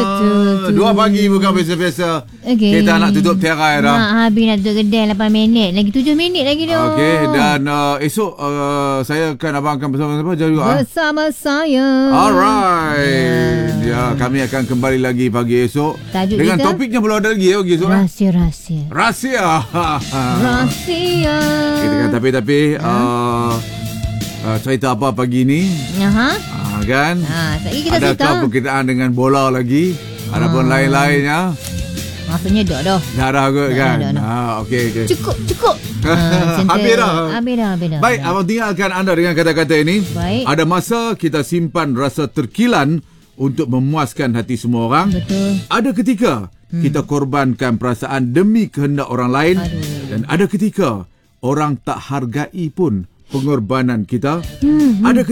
Betul. 2 pagi bukan biasa-biasa. Okey. Kita nak tutup tirai dah. Habis nak tutup kedai 8 minit. Lagi 7 minit lagi dah. Okey, dan esok saya abang akan bersama siapa juga? Bersama saya. Alright. Ya, kami akan kembali lagi pagi esok. Tajuk dengan kita? topiknya belum ada lagi pagi esok. Rahsia-rahsia. Rahsia. Rahsia. Kita kan tapi cerita apa pagi ni? Kan? Sekali kita ada cerita. perkiraan dengan bola lagi. Ada pun lain-lainnya. Maksudnya dah. Dah kot kan? Dah. Okey. Cukup. Habis dah. Baik, abang tinggalkan anda dengan kata-kata ini. Baik. Ada masa kita simpan rasa terkilan untuk memuaskan hati semua orang. Betul. Ada ketika kita korbankan perasaan demi kehendak orang lain. Dan ada ketika orang tak hargai pun pengorbanan kita. Ada